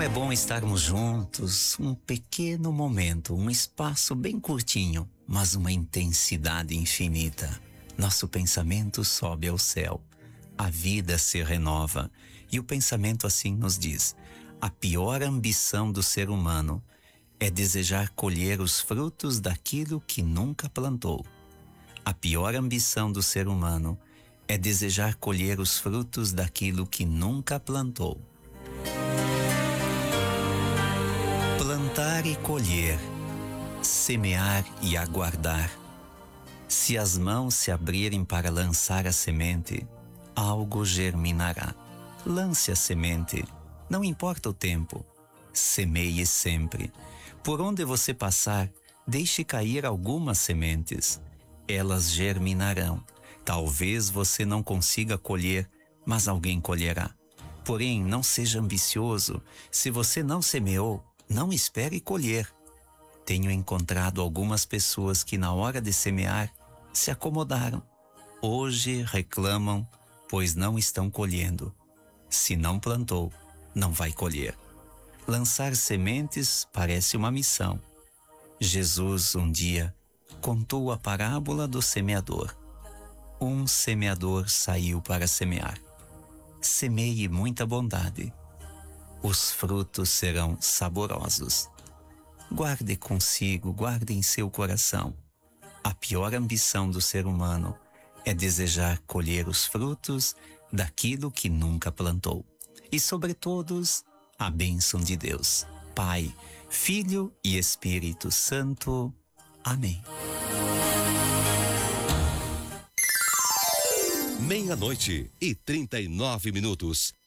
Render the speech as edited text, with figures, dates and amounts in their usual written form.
é bom estarmos juntos, um pequeno momento, um espaço bem curtinho, mas uma intensidade infinita. Nosso pensamento sobe ao céu, a vida se renova e o pensamento assim nos diz: a pior ambição do ser humano é desejar colher os frutos daquilo que nunca plantou. A pior ambição do ser humano é desejar colher os frutos daquilo que nunca plantou. Plantar e colher, semear e aguardar. Se as mãos se abrirem para lançar a semente, algo germinará. Lance a semente, não importa o tempo. Semeie sempre. Por onde você passar, deixe cair algumas sementes. Elas germinarão. Talvez você não consiga colher, mas alguém colherá. Porém, não seja ambicioso. Se você não semeou, não espere colher. Tenho encontrado algumas pessoas que na hora de semear se acomodaram. Hoje reclamam, pois não estão colhendo. Se não plantou, não vai colher. Lançar sementes parece uma missão. Jesus um dia contou a parábola do semeador. Um semeador saiu para semear. Semeie muita bondade. Os frutos serão saborosos. Guarde consigo, guarde em seu coração. A pior ambição do ser humano é desejar colher os frutos daquilo que nunca plantou. E sobre todos, a bênção de Deus, Pai, Filho e Espírito Santo. Amém. 00:39.